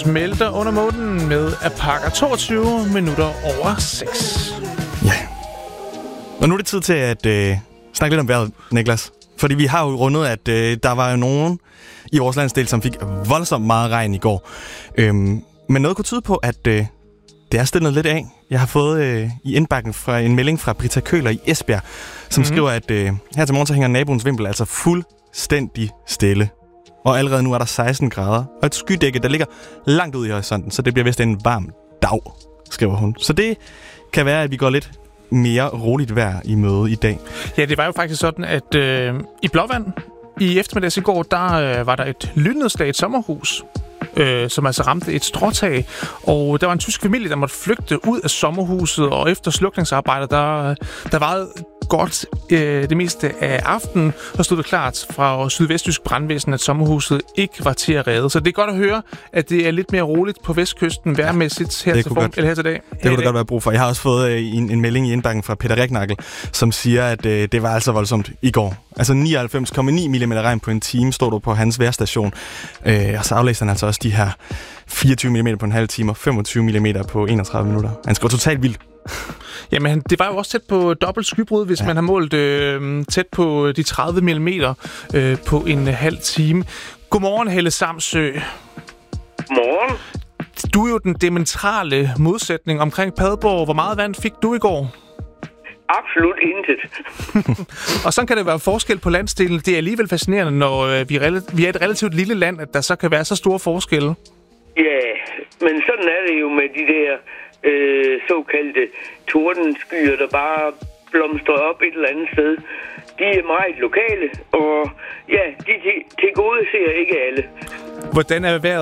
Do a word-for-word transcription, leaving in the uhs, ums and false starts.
smelter under månen med Apache toogtyve minutter over seks. Ja. Og nu er det tid til at øh, snakke lidt om vejret, Niklas. Fordi vi har jo rundet, at øh, der var jo nogen i vores landsdel, som fik voldsomt meget regn i går. Øhm, men noget kunne tyde på, at øh, det er stillet lidt af. Jeg har fået øh, i indbakken fra en melding fra Britta Køler i Esbjerg, som mm-hmm. skriver, at øh, her til morgen så hænger naboens vimpel altså fuldstændig stille. Og allerede nu er der seksten grader, og et skydække, der ligger langt ud i horisonten, så det bliver vist en varm dag, skriver hun. Så det kan være, at vi går lidt mere roligt vejr i møde i dag. Ja, det var jo faktisk sådan, at øh, i Blåvand i eftermiddags i går, der øh, var der et lynnedslag i et sommerhus, øh, som altså ramte et stråtag. Og der var en tysk familie, der måtte flygte ud af sommerhuset, og efter slukningsarbejdet, der, der var godt øh, det meste af aftenen, og stod det klart fra Sydvestjysk Brandvæsen, at sommerhuset ikke var til at redde. Så det er godt at høre, at det er lidt mere roligt på vestkysten værmæssigt her, til, form, eller her til dag. Det kunne det godt være brug for. Jeg har også fået øh, en, en melding i indbakken fra Peter Reknakkel, som siger, at øh, det var altså voldsomt i går. Altså nioghalvfems komma ni millimeter regn på en time, stod du på hans vejrstation. Øh, og så aflæste han altså også de her fireogtyve millimeter på en halv time og femogtyve millimeter på enogtredive minutter. Han skriver totalt vildt. Jamen, det var jo også tæt på dobbelt skybrud, hvis ja. man har målt øh, tæt på de tredive millimeter øh, på en halv time. Godmorgen, Helle Samsø. Godmorgen. Du er jo den diametrale modsætning omkring Padborg. Hvor meget vand fik du i går? Absolut intet. Og sådan kan det være forskel på landsdelen. Det er alligevel fascinerende, når øh, vi, er vi er et relativt lille land, at der så kan være så store forskelle. Ja, men sådan er det jo med de der øh, såkaldte tordenskyer, der bare blomstrer op et eller andet sted. De er meget lokale, og ja, de til, til gode ser ikke alle. Hvordan er vejret